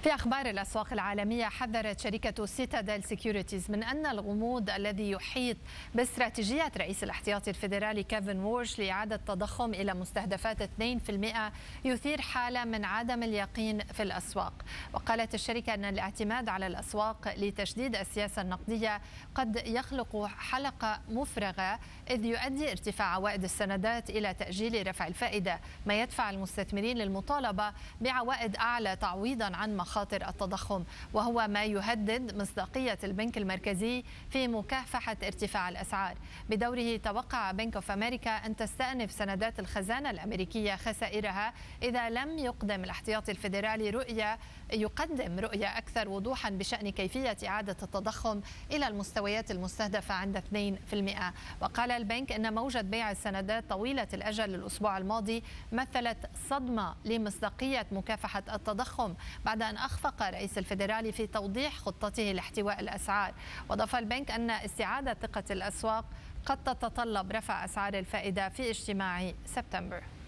في أخبار الأسواق العالمية، حذرت شركة سيتادل سيكيورتيز من أن الغموض الذي يحيط باستراتيجية رئيس الاحتياطي الفيدرالي كيفن وورش لإعادة التضخم إلى مستهدفات 2% يثير حالة من عدم اليقين في الأسواق. وقالت الشركة أن الاعتماد على الأسواق لتشديد السياسة النقدية قد يخلق حلقة مفرغة، إذ يؤدي ارتفاع عوائد السندات إلى تأجيل رفع الفائدة، ما يدفع المستثمرين للمطالبة بعوائد أعلى تعويضا عن مخاطر التضخم، وهو ما يهدد مصداقية البنك المركزي في مكافحة ارتفاع الأسعار. بدوره توقع بنك أوف أمريكا أن تستأنف سندات الخزانة الأمريكية خسائرها إذا لم يقدم الاحتياطي الفيدرالي يقدم رؤية أكثر وضوحا بشأن كيفية إعادة التضخم إلى المستويات المستهدفة عند 2%. وقال البنك أن موجة بيع السندات طويلة الأجل الأسبوع الماضي مثلت صدمة لمصداقية مكافحة التضخم، بعد أن أخفق رئيس الفيدرالي في توضيح خطته لاحتواء الأسعار. وضاف البنك أن استعادة ثقة الأسواق قد تتطلب رفع أسعار الفائدة في اجتماع سبتمبر.